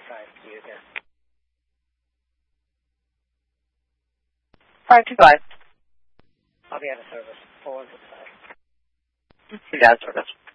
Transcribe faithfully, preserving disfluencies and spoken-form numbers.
side to you again. five two five. I'll be out of service. four one six five. You're out of service.